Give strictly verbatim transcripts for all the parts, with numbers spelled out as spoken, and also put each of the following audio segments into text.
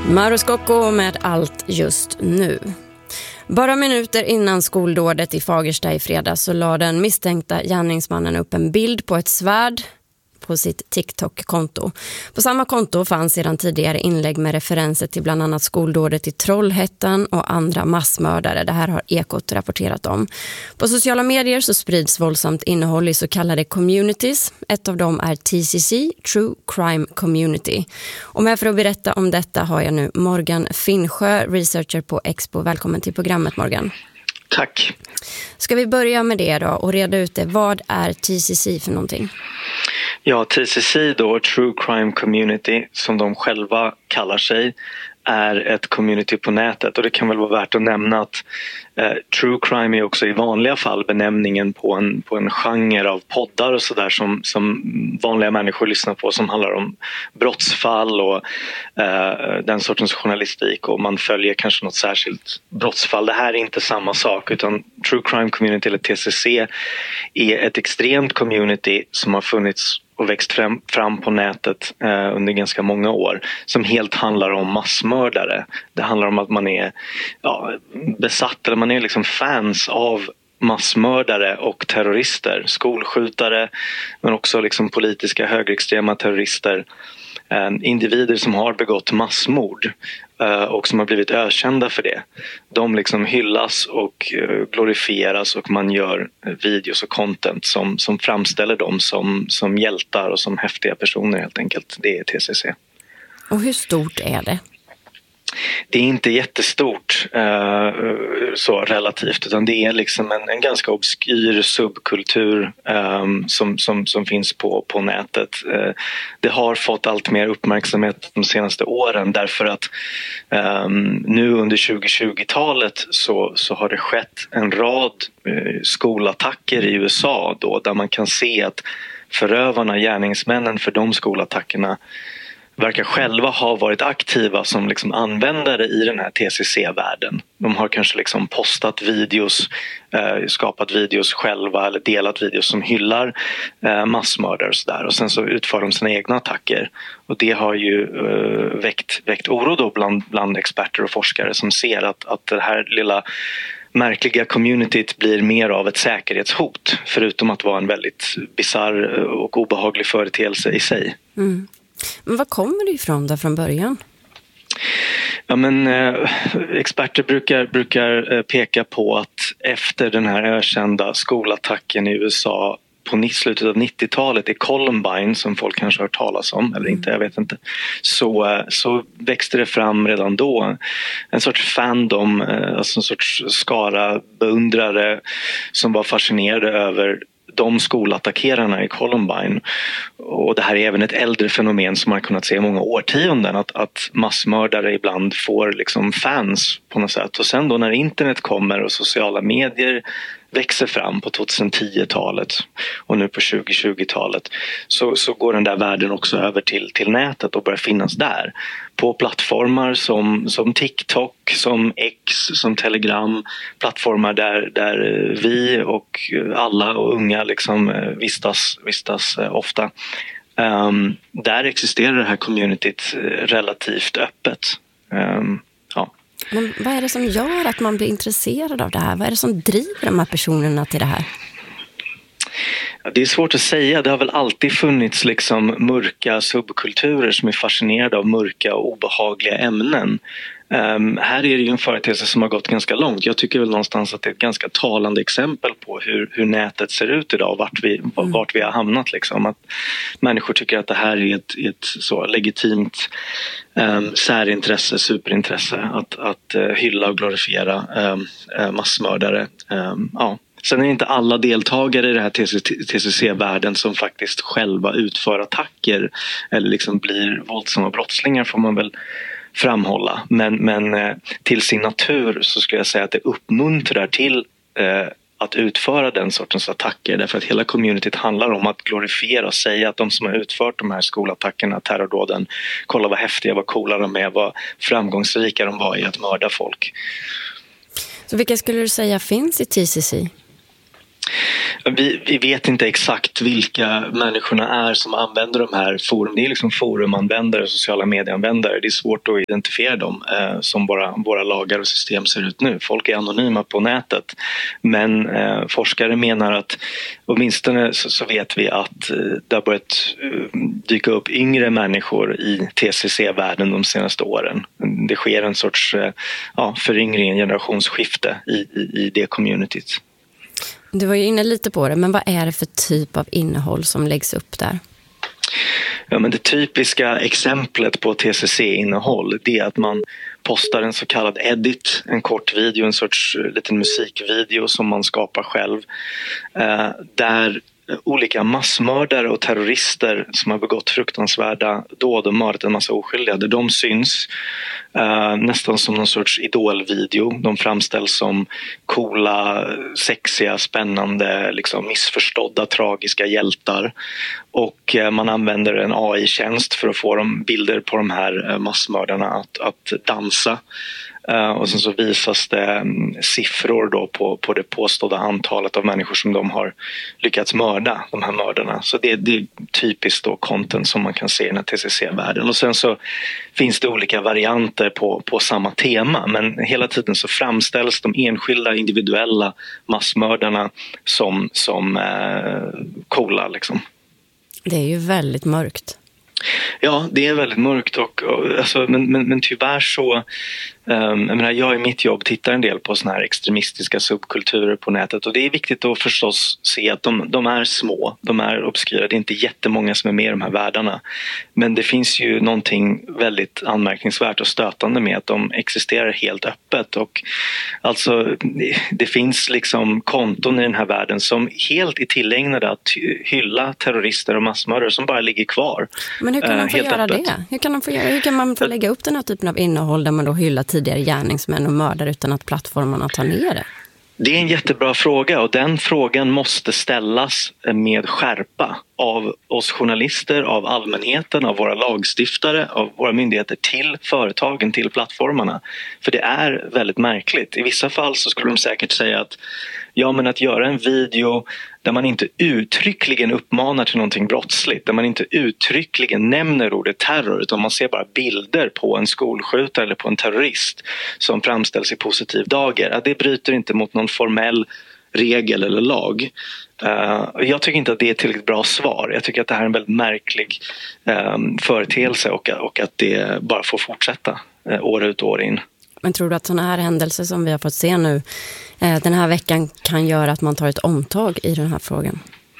Mauro Scocco med Allt just nu. Bara minuter innan skoldådet i Fagersta i fredags så la den misstänkta gärningsmannen upp en bild på ett svärd på sitt TikTok-konto. På samma konto fanns sedan tidigare inlägg med referenser till bland annat skoldådet i Trollhättan och andra massmördare. Det här har Ekot rapporterat om. På sociala medier så sprids våldsamt innehåll i så kallade communities. Ett av dem är T C C, True Crime Community. Och med för att berätta om detta har jag nu Morgan Finnsjö, researcher på Expo. Välkommen till programmet, Morgan. Tack. Ska vi börja med det då och reda ut det. Vad är T C C för någonting? Ja, T C C då, True Crime Community, som de själva kallar sig, är ett community på nätet. Och det kan väl vara värt att nämna att eh, True Crime är också i vanliga fall benämningen på en, på en genre av poddar och sådär som, som vanliga människor lyssnar på, som handlar om brottsfall och eh, den sortens journalistik, och man följer kanske något särskilt brottsfall. Det här är inte samma sak, utan True Crime Community eller T C C är ett extremt community som har funnits och växt fram, fram på nätet eh, under ganska många år, som helt handlar om massmördare. Det handlar om att man är ja, besatt, eller man är liksom fans av massmördare och terrorister, skolskjutare, men också liksom politiska högerextrema terrorister. Eh, individer som har begått massmord eh, och som har blivit ökända för det. De liksom hyllas och eh, glorifieras, och man gör eh, videos och content som, som framställer dem som, som hjältar och som häftiga personer helt enkelt. Det är T C C. Och hur stort är det? Det är inte jättestort eh, så relativt, utan det är liksom en, en ganska obskyr subkultur eh, som, som, som finns på, på nätet. Eh, det har fått allt mer uppmärksamhet de senaste åren, därför att eh, nu under tjugo-tjugotalet så, så har det skett en rad eh, skolattacker i U S A då, där man kan se att förövarna, gärningsmännen för de skolattackerna, verkar själva ha varit aktiva som liksom användare i den här T C C-världen. De har kanske liksom postat videos, eh, skapat videos själva eller delat videos som hyllar eh, massmördare och sådär. Och sen så utför de sina egna attacker. Och det har ju eh, väckt, väckt oro då bland, bland experter och forskare som ser att, att det här lilla märkliga communityt blir mer av ett säkerhetshot, förutom att vara en väldigt bizarr och obehaglig företeelse i sig. Mm. Men vad kommer det ifrån då från början? Ja, men eh, experter brukar, brukar eh, peka på att efter den här ökända skolattacken i U S A på slutet av nittiotalet i Columbine, som folk kanske har hört talas om eller inte, jag vet inte, så, eh, så växte det fram redan då en sorts fandom, eh, alltså en sorts skara beundrare som var fascinerade över de skolattackerarna i Columbine. Och det här är även ett äldre fenomen som man har kunnat se i många årtionden, att, att massmördare ibland får liksom fans på något sätt. Och sen då när internet kommer och sociala medier växer fram på tjugohundratio-talet och nu på tjugo-tjugotalet, så, så går den där världen också över till, till nätet och börjar finnas där. På plattformar som, som TikTok, som X, som Telegram, plattformar där, där vi och alla och unga liksom vistas, vistas ofta. Um, där existerar det här communityt relativt öppet. Um, ja. Men vad är det som gör att man blir intresserad av det här? Vad är det som driver de här personerna till det här? Ja, det är svårt att säga. Det har väl alltid funnits liksom mörka subkulturer som är fascinerade av mörka och obehagliga ämnen. Um, här är det ju en företeelse som har gått ganska långt. Jag tycker väl någonstans att det är ett ganska talande exempel på hur, hur nätet ser ut idag och vart vi, mm. vart vi har hamnat. Liksom. Att människor tycker att det här är ett, ett så legitimt um, särintresse, superintresse att, att uh, hylla och glorifiera um, uh, massmördare. Um, ja. Sen är det inte alla deltagare i det här T C C-världen som faktiskt själva utför attacker eller liksom blir våldsamma brottslingar, får man väl framhålla. Men, men eh, till sin natur så skulle jag säga att det uppmuntrar till eh, att utföra den sortens attacker, därför att hela communityt handlar om att glorifiera och säga att de som har utfört de här skolattackerna, terrordåden, kolla vad häftiga, vad coola de är, vad framgångsrika de var i att mörda folk. Så vilka skulle du säga finns i T C C? Vi, vi vet inte exakt vilka människorna är som använder de här forum. Det är liksom forumanvändare, sociala medieanvändare. Det är svårt att identifiera dem eh, som våra, våra lagar och system ser ut nu. Folk är anonyma på nätet. Men eh, forskare menar att åtminstone så, så vet vi att eh, det har börjat eh, dyka upp yngre människor i T C C-världen de senaste åren. Det sker en sorts eh, ja, föryngring, en generationsskifte i, i, i det communityt. Du var ju inne lite på det, men vad är det för typ av innehåll som läggs upp där? Ja, men det typiska exemplet på T C C-innehåll, det är att man postar en så kallad edit, en kort video, en sorts liten musikvideo som man skapar själv, eh, där olika massmördare och terrorister som har begått fruktansvärda dåd och mördat en massa oskyldiga, där de syns uh, nästan som någon sorts idolvideo. De framställs som coola, sexiga, spännande, liksom missförstådda, tragiska hjältar. Och uh, man använder en A I-tjänst för att få de bilder på de här uh, massmördarna att, att dansa. Uh, och sen så visas det um, siffror då på, på det påstådda antalet av människor som de har lyckats mörda, de här mördarna. Så det, det är typiskt då content som man kan se i den här T C C-världen. Och sen så finns det olika varianter på, på samma tema, men hela tiden så framställs de enskilda individuella massmördarna som, som uh, coola liksom. Det är ju väldigt mörkt. Ja, det är väldigt mörkt och, och alltså, men, men, men tyvärr så um, jag menar, jag i mitt jobb tittar en del på såna här extremistiska subkulturer på nätet, och det är viktigt att förstås se att de, de är små, de är obskyra, det är inte jättemånga som är med i de här världarna, men det finns ju någonting väldigt anmärkningsvärt och stötande med att de existerar helt öppet, och alltså det, det finns liksom konton i den här världen som helt är tillägnade att hylla terrorister och massmördare som bara ligger kvar. Men hur kan man få uh, göra öppet. det? Hur kan, man få göra, hur kan man få lägga upp den här typen av innehåll där man då hyllar tidigare gärningsmän och mördare utan att plattformarna tar ner det? Det är en jättebra fråga, och den frågan måste ställas med skärpa av oss journalister, av allmänheten, av våra lagstiftare, av våra myndigheter till företagen, till plattformarna. För det är väldigt märkligt. I vissa fall så skulle de säkert säga att ja, men att göra en video där man inte uttryckligen uppmanar till någonting brottsligt, där man inte uttryckligen nämner ordet terror, utan man ser bara bilder på en skolskjutare eller på en terrorist som framställs i positiv dager. Ja, det bryter inte mot någon formell regel eller lag. Uh, jag tycker inte att det är ett tillräckligt bra svar. Jag tycker att det här är en väldigt märklig um, företeelse, och, och att det bara får fortsätta uh, år ut och år in. Men tror du att sådana här händelser som vi har fått se nu eh, den här veckan kan göra att man tar ett omtag i den här frågan?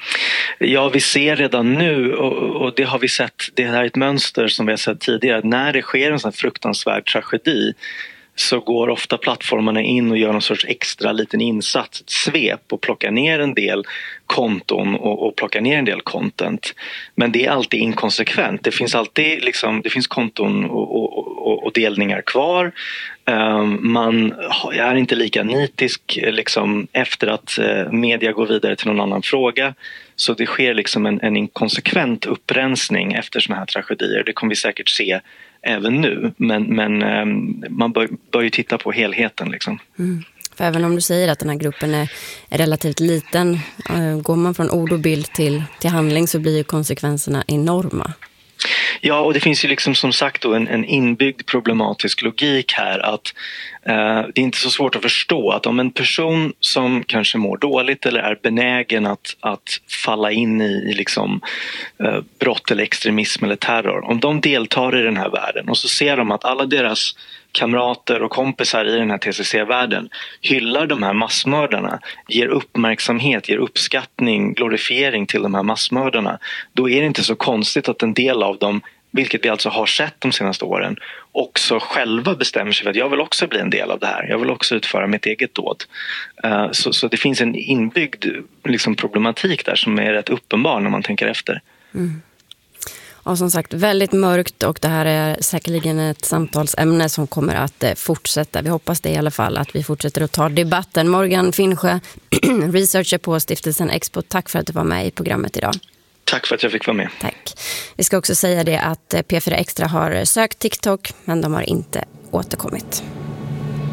Ja, vi ser redan nu, och, och det har vi sett, det här är ett mönster som vi har sett tidigare, när det sker en sån här fruktansvärd tragedi så går ofta plattformarna in och gör någon sorts extra liten insats, ett svep, och plockar ner en del konton och, och plockar ner en del content. Men det är alltid inkonsekvent. Det finns alltid liksom, det finns konton och, och, och, och delningar kvar. Um, man är inte lika nitisk liksom, efter att uh, media går vidare till någon annan fråga. Så det sker liksom en, en inkonsekvent upprensning efter såna här tragedier. Det kommer vi säkert se även nu, men, men um, man bör, bör ju titta på helheten liksom. Mm. För även om du säger att den här gruppen är, är relativt liten, uh, går man från ord och bild till, till handling så blir ju konsekvenserna enorma. Ja, och det finns ju liksom som sagt då en, en inbyggd problematisk logik här, att eh, det är inte så svårt att förstå att om en person som kanske mår dåligt eller är benägen att, att falla in i, i liksom, eh, brott eller extremism eller terror, om de deltar i den här världen och så ser de att alla deras kamrater och kompisar i den här T C C-världen hyllar de här massmördarna, ger uppmärksamhet, ger uppskattning, glorifiering till de här massmördarna, då är det inte så konstigt att en del av dem, vilket vi alltså har sett de senaste åren, också själva bestämmer sig för att jag vill också bli en del av det här. Jag vill också utföra mitt eget dåd. Uh, så, så det finns en inbyggd liksom, problematik där som är rätt uppenbar när man tänker efter. Mm. Och som sagt, väldigt mörkt, och det här är säkerligen ett samtalsämne som kommer att fortsätta. Vi hoppas det i alla fall, att vi fortsätter att ta debatten. Morgan Finnsjö, researcher på Stiftelsen Expo, tack för att du var med i programmet idag. Tack för att jag fick vara med. Tack. Vi ska också säga det att P fyra Extra har sökt TikTok, men de har inte återkommit.